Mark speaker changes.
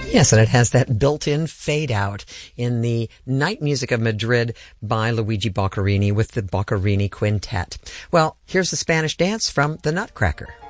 Speaker 1: Yes, and it has that built-in fade-out in the Night Music of Madrid by Luigi Boccherini with the Boccherini Quintet. Well, here's the Spanish dance from the Nutcracker.